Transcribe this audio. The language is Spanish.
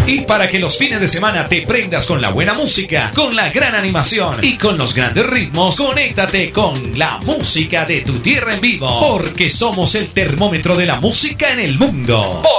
Y para que los fines de semana te prendas con la buena música, con la gran animación y con los grandes ritmos, conéctate con la música de tu tierra en vivo, porque somos el termómetro de la música en el mundo.